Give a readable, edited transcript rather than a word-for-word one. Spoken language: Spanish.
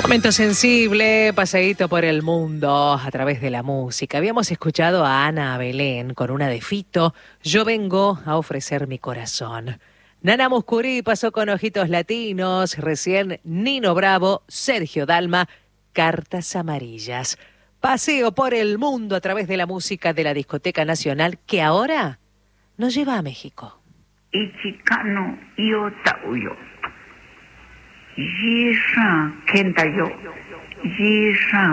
Momento sensible, paseíto por el mundo a través de la música. Habíamos escuchado a Ana Belén con una de Fito, Yo vengo a ofrecer mi corazón. Nana Mouskouri pasó con Ojitos Latinos, recién Nino Bravo, Sergio Dalma, Cartas Amarillas. Paseo por el mundo a través de la música de la Discoteca Nacional que ahora nos lleva a México. Ichikano Iotauyo. Yisha Kentayo. Yisha